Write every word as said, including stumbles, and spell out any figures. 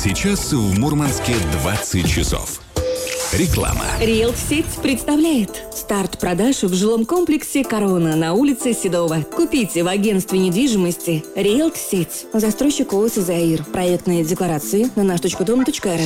Сейчас в Мурманске двадцать часов. Реклама. Риэлт-сеть представляет старт продаж в жилом комплексе «Корона» на улице Седова. Купите в агентстве недвижимости Риэлт-сеть. Застройщик ООО «Заир». Проектные декларации на наш точка дом точка эр.